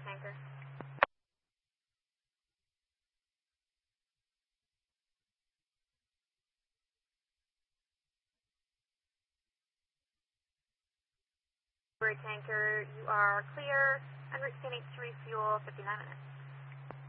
tanker. Tanker, you are clear. Understanding to refuel 59 minutes.